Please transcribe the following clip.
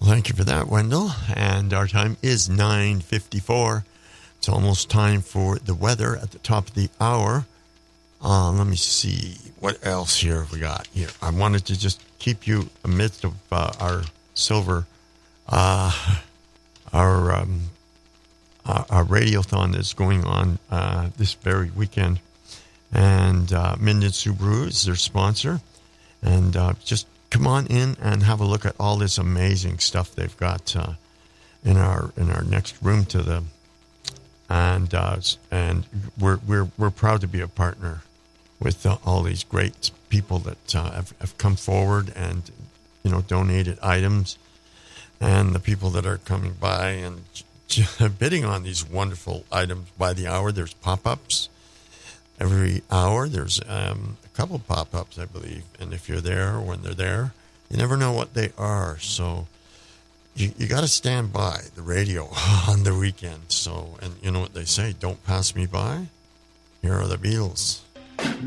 thank you for that, Wendell. And our time is 9:54. It's almost time for the weather at the top of the hour. Let me see what else here we got here. I wanted to just keep you amidst of our silver, our radiothon that's going on this very weekend. And Minden Subaru is their sponsor. And just come on in and have a look at all this amazing stuff they've got in our next room to them. And we're proud to be a partner with all these great people that have come forward and donated items, and the people that are coming by and bidding on these wonderful items by the hour. There's pop-ups every hour. There's a couple pop-ups, I believe, and if you're there when they're there, you never know what they are. So you got to stand by the radio on the weekend. So, and you know what they say, don't pass me by. Here are the Beatles.